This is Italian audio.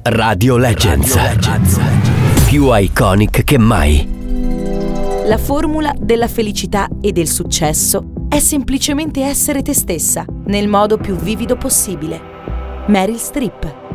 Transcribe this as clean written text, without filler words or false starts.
Radio Legends. Più iconic che mai. La formula della felicità e del successo è semplicemente essere te stessa, nel modo più vivido possibile. Meryl Streep.